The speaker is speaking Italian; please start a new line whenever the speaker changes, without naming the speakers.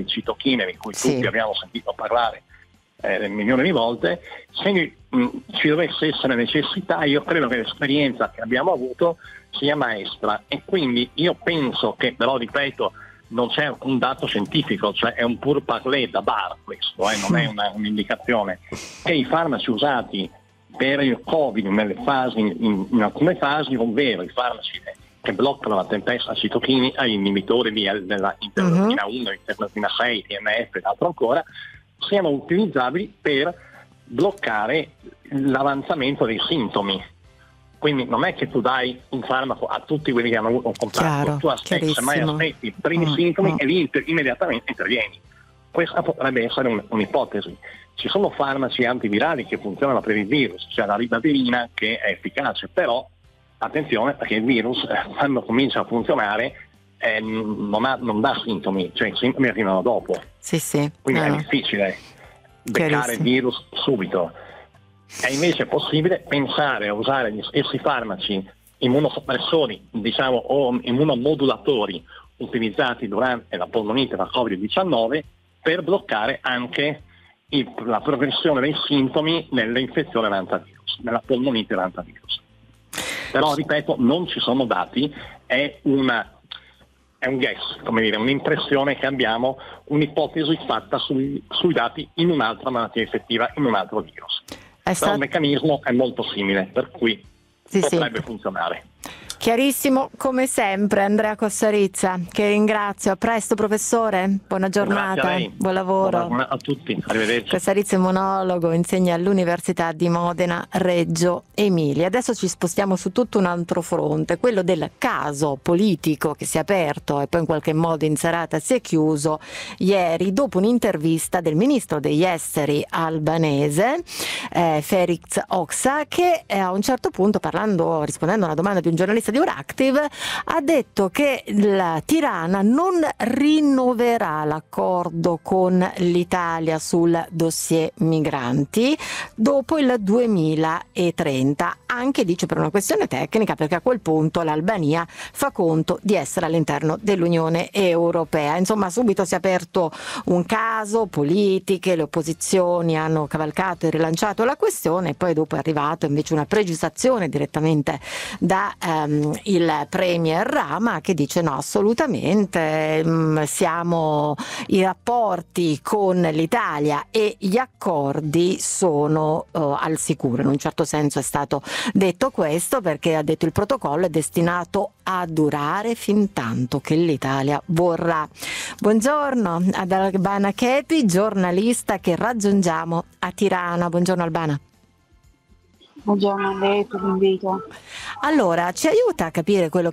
citochine di cui
Sì.
tutti abbiamo sentito parlare milioni di volte. Se ci dovesse essere necessità, io credo che l'esperienza che abbiamo avuto sia maestra, e quindi io penso che, però ripeto, non c'è un dato scientifico, cioè è un pur parler da bar questo, non è un'indicazione, che i farmaci usati per il Covid in alcune fasi, ovvero i farmaci che bloccano la tempesta citochini, agli inibitori della interleuchina 1, interleuchina 6, TNF e altro ancora, siano utilizzabili per bloccare l'avanzamento dei sintomi. Quindi non è che tu dai un farmaco a tutti quelli che hanno avuto un contatto, tu aspetti i primi sintomi e lì immediatamente intervieni. Questa potrebbe essere un'ipotesi. Ci sono farmaci antivirali che funzionano per il virus, cioè la ribavirina, che è efficace, però attenzione, perché il virus quando comincia a funzionare non dà sintomi, cioè i sintomi arrivano dopo.
Sì.
Quindi è difficile beccare il virus subito. È invece possibile pensare a usare gli stessi farmaci immunosoppressori, diciamo, o immunomodulatori utilizzati durante la polmonite da Covid-19 per bloccare anche la progressione dei sintomi nell'infezione da antivirus, nella polmonite da antivirus. Però ripeto, non ci sono dati, è un guess, come dire, un'impressione che abbiamo, un'ipotesi fatta sui dati in un'altra malattia infettiva, in un altro virus. Però il meccanismo è molto simile, per cui potrebbe funzionare.
Chiarissimo come sempre Andrea Cossarizza, che ringrazio. A presto professore, buona giornata, buon lavoro.
Buona a tutti, arrivederci.
Cossarizza è immunologo, insegna all'Università di Modena Reggio Emilia. Adesso ci spostiamo su tutto un altro fronte, quello del caso politico che si è aperto e poi in qualche modo in serata si è chiuso ieri dopo un'intervista del ministro degli esteri albanese Feric Oksa, che a un certo punto, rispondendo a una domanda di un giornalista di Euractiv, ha detto che la Tirana non rinnoverà l'accordo con l'Italia sul dossier migranti dopo il 2030, anche dice per una questione tecnica, perché a quel punto l'Albania fa conto di essere all'interno dell'Unione Europea. Insomma, subito si è aperto un caso, politiche, le opposizioni hanno cavalcato e rilanciato la questione, e poi dopo è arrivato invece una precisazione direttamente da il premier Rama, che dice no, assolutamente, i rapporti con l'Italia e gli accordi sono al sicuro. In un certo senso è stato detto questo, perché ha detto il protocollo è destinato a durare fin tanto che l'Italia vorrà. Buongiorno ad Albana Chepi, giornalista che raggiungiamo a Tirana. Buongiorno Albana.
Buongiorno a lei per l'invito.
Allora, ci aiuta a capire quello